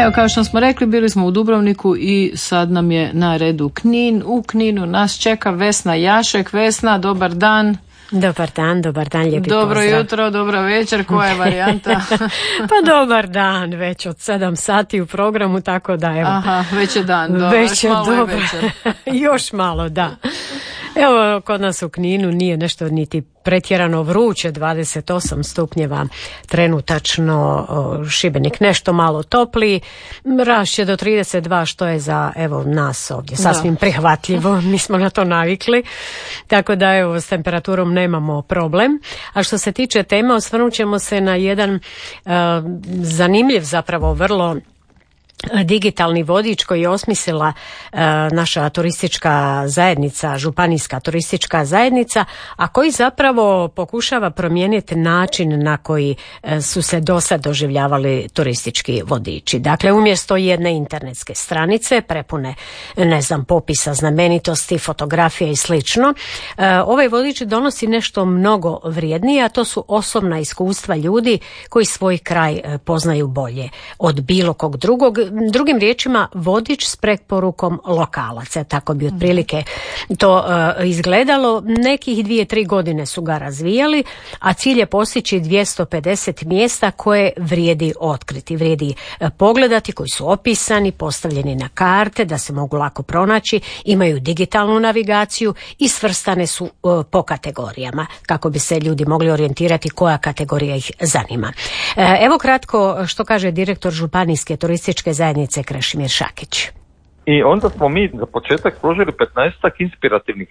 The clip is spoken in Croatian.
Evo, kao što smo rekli, bili smo u Dubrovniku i sad nam je na redu Knin. U Kninu nas čeka Vesna Jašek. Vesna, dobar dan. Dobar dan, lijepi pozdrav. Dobro jutro, dobra večer, koja je varijanta? Pa dobar dan, već od 7 sati u programu, tako da evo. Aha, već je dan, dobro, već je malo dobro. je večer. Još malo, da. Evo, kod nas u Kninu nije nešto niti pretjerano vruće, 28 stupnjeva trenutačno, Šibenik nešto malo topliji, rašće do 32, što je za evo nas ovdje sasvim prihvatljivo, mi smo na to navikli, tako da evo s temperaturom nemamo problem. A što se tiče teme, osvrnut ćemo se na jedan zanimljiv, zapravo vrlo digitalni vodič koji je osmislila naša turistička zajednica, županijska turistička zajednica, a koji zapravo pokušava promijeniti način na koji su se do sad doživljavali turistički vodiči. Dakle, umjesto jedne internetske stranice prepune, popisa znamenitosti, fotografije i slično, ovaj vodič donosi nešto mnogo vrijednije, a to su osobna iskustva ljudi koji svoj kraj poznaju bolje od bilo kog drugog. Drugim riječima, vodič s preporukom lokalaca, tako bi otprilike to izgledalo. Nekih 2-3 godine su ga razvijali, a cilj je postići 250 mjesta koje vrijedi otkriti, vrijedi pogledati, koji su opisani, postavljeni na karte da se mogu lako pronaći, imaju digitalnu navigaciju i svrstane su po kategorijama kako bi se ljudi mogli orijentirati koja kategorija ih zanima. Evo kratko što kaže direktor županijske turističke zajednice Krešimir Šakić. I onda smo mi za početak pružili 15 inspirativnih